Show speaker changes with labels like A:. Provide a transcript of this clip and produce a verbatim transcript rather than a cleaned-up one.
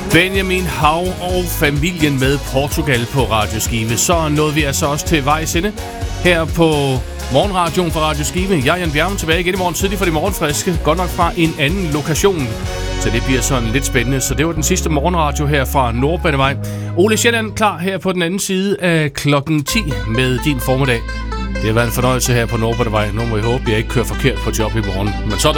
A: Benjamin Hav og familien med Portugal på Radio Skive. Så nåede vi altså også til vejs ende her på Morgenradioen fra Radio Skive. Jeg er Jan Bjerg tilbage igen i morgen tidlig for de morgenfriske. Godt nok fra en anden lokation. Så det bliver sådan lidt spændende. Så det var den sidste morgenradio her fra Nordbanevej. Ole Sjælland klar her på den anden side af klokken ti med din formiddag. Det har været en fornøjelse her på Nordbanevej. Nu må jeg håbe, at jeg ikke kører forkert på job i morgen. Men så er det